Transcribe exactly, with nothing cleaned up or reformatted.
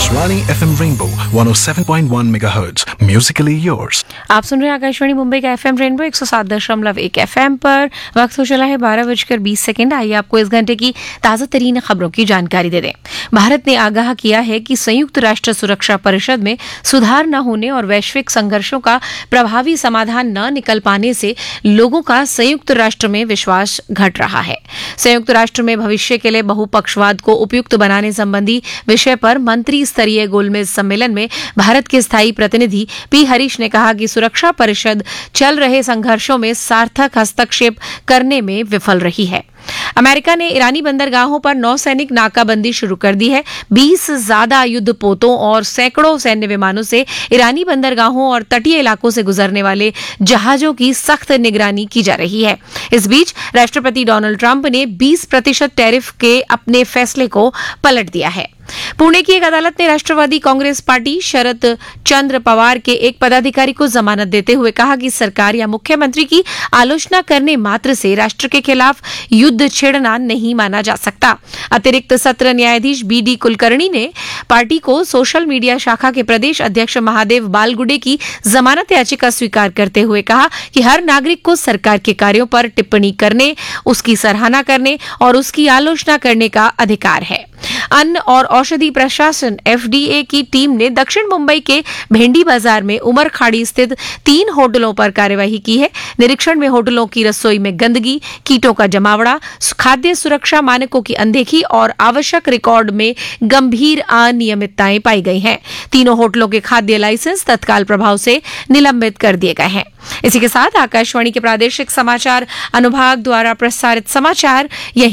Akashvani F M rainbow one O seven point one megahertz, Musically yours. आप सुन रहे हैं आकाशवाणी मुंबई का एफएम रेनबो एक सौ सात दशमलव एक एफएम पर। वक्त हो चला है बारह बजकर बीस सेकंड। आइए आपको इस घंटे की ताजा तरीन खबरों की जानकारी दे दें। भारत ने आगाह किया है कि संयुक्त राष्ट्र सुरक्षा परिषद में सुधार न होने और वैश्विक संघर्षों का प्रभावी समाधान न निकल पाने से लोगों का संयुक्त राष्ट्र में विश्वास घट रहा है। संयुक्त राष्ट्र में भविष्य के लिए बहुपक्षवाद को उपयुक्त बनाने संबंधी विषय पर मंत्री स्तरीय गोलमेज सम्मेलन में भारत के स्थायी प्रतिनिधि पी हरीश ने कहा कि सुरक्षा परिषद चल रहे संघर्षों में सार्थक हस्तक्षेप करने में विफल रही है। अमेरिका ने ईरानी बंदरगाहों पर नौसैनिक नाकाबंदी शुरू कर दी है। बीस ज्यादा युद्धपोतों और सैकड़ों सैन्य विमानों से ईरानी बंदरगाहों और तटीय इलाकों से गुजरने वाले जहाजों की सख्त निगरानी की जा रही है। इस बीच राष्ट्रपति डोनाल्ड ट्रंप ने बीस प्रतिशत टैरिफ के अपने फैसले को पलट दिया है। पुणे की एक अदालत ने राष्ट्रवादी कांग्रेस पार्टी शरद चंद्र पवार के एक पदाधिकारी को जमानत देते हुए कहा कि सरकार या मुख्यमंत्री की आलोचना करने मात्र से राष्ट्र के खिलाफ युद्ध छेड़ना नहीं माना जा सकता। अतिरिक्त सत्र न्यायाधीश बी डी कुलकर्णी ने पार्टी को सोशल मीडिया शाखा के प्रदेश अध्यक्ष महादेव बालगुडे की जमानत याचिका स्वीकार करते हुए कहा कि हर नागरिक को सरकार के कार्यों पर टिप्पणी करने, उसकी सराहना करने और उसकी आलोचना करने का अधिकार है। अन्न और औषधि प्रशासन एफ डी ए की टीम ने दक्षिण मुंबई के भेंडी बाजार में उमरखाड़ी स्थित तीन होटलों पर कार्यवाही की है। निरीक्षण में होटलों की रसोई में गंदगी, कीटों का जमावड़ा, खाद्य सुरक्षा मानकों की अनदेखी और आवश्यक रिकॉर्ड में गंभीर अनियमितताएं पाई गई हैं। तीनों होटलों के खाद्य लाइसेंस तत्काल प्रभाव से निलंबित कर दिए गए हैं। इसी के साथ आकाशवाणी के प्रादेशिक समाचार अनुभाग द्वारा प्रसारित समाचार यही